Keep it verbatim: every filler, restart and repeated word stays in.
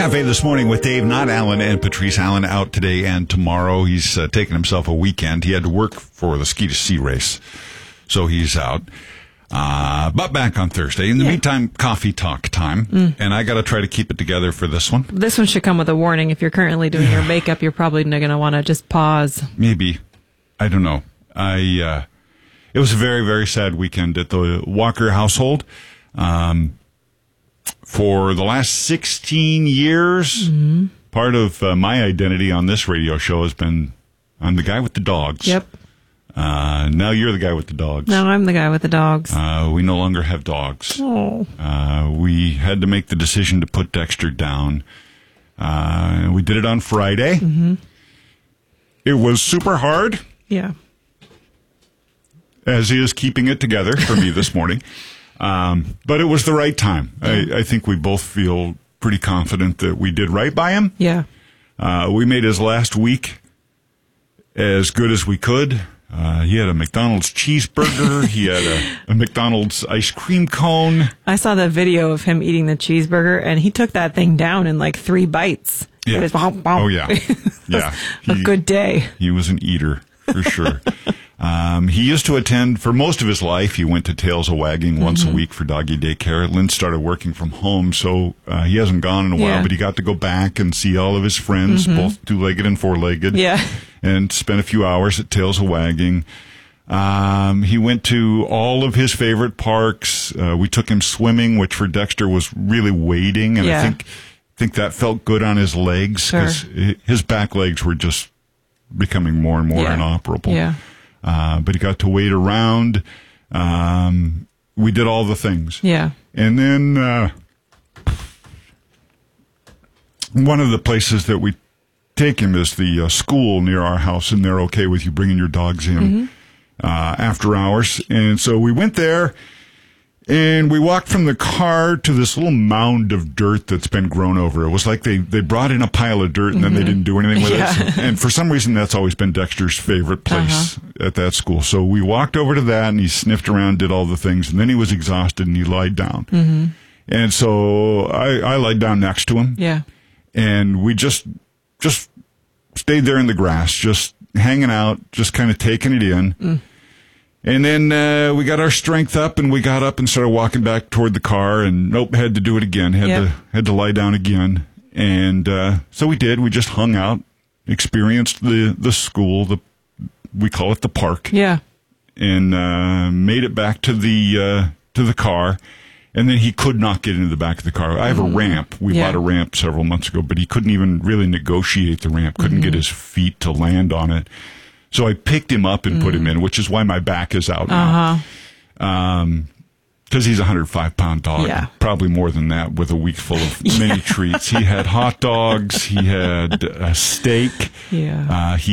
Cafe this morning with Dave, not Alan, and Patrice. Alan out today and tomorrow. He's uh, taking himself a weekend. He had to work for the Ski to Sea race, so he's out. Uh, but back on Thursday. In the yeah. meantime, coffee talk time. Mm. And I got to try to keep it together for this one. This one should come with a warning. If you're currently doing your makeup, you're probably going to want to just pause. Maybe. I don't know. I, uh, it was a very, very sad weekend at the Walker household. Um, for the last sixteen years, mm-hmm. part of uh, my identity on this radio show has been, I'm the guy with the dogs. Yep. Uh, now you're the guy with the dogs. No, I'm the guy with the dogs. Uh, we no longer have dogs. Oh. Uh, we had to make the decision to put Dexter down. Uh, we did it on Friday. Mm-hmm. It was super hard. Yeah. As is keeping it together for me this morning. Um, but it was the right time. I, I think we both feel pretty confident that we did right by him. Yeah. Uh, we made his last week as good as we could. Uh, he had a McDonald's cheeseburger. He had a, a McDonald's ice cream cone. I saw the video of him eating the cheeseburger, and he took that thing down in like three bites. Yeah. Was, womp, womp. Oh, yeah. Yeah. a he, good day. He was an eater, for sure. um, he used to attend, for most of his life, he went to Tails of Wagging mm-hmm. once a week for doggy daycare. Lynn started working from home, so uh, he hasn't gone in a while, yeah. but he got to go back and see all of his friends, mm-hmm. both two-legged and four-legged. Yeah. And spent a few hours at Tails of Wagging. Um, he went to all of his favorite parks. Uh, we took him swimming, which for Dexter was really wading, and yeah. I think think that felt good on his legs because sure. his back legs were just becoming more and more yeah. inoperable. Yeah. Uh, but he got to wade around. Um, we did all the things. Yeah. And then uh, one of the places that we take him is the uh, school near our house, and they're okay with you bringing your dogs in. Mm-hmm. Uh, after hours. And so we went there and we walked from the car to this little mound of dirt that's been grown over. It was like they, they brought in a pile of dirt and mm-hmm. then they didn't do anything with yeah. it. So, and for some reason, that's always been Dexter's favorite place uh-huh. at that school. So we walked over to that and he sniffed around, did all the things, and then he was exhausted and he lied down. Mm-hmm. And so I, I lied down next to him. Yeah. And we just, just stayed there in the grass, just hanging out, just kind of taking it in. Mm. And then uh, we got our strength up, and we got up and started walking back toward the car, and nope, had to do it again. Had yep. to had to lie down again. And uh, so we did. We just hung out, experienced the, the school, the we call it the park. Yeah. And uh, made it back to the uh, to the car. And then he could not get into the back of the car. I have mm-hmm. a ramp. We yeah. bought a ramp several months ago, but he couldn't even really negotiate the ramp, couldn't mm-hmm. get his feet to land on it. So I picked him up and mm-hmm. put him in, which is why my back is out now. Uh-huh. Um, because he's a one hundred five pound dog. Yeah. Probably more than that with a week full of many yeah. treats. He had hot dogs. He had a steak. Yeah. Uh, he